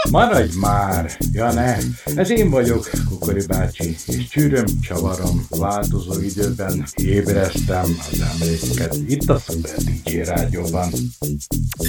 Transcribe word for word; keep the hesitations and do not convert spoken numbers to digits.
Maradj már! Ja ne! Ez én vagyok, Kukori bácsi, és csűröm, csavarom, változó időben ébresztem az emléket itt a Szuper dé dzsé Rádióban.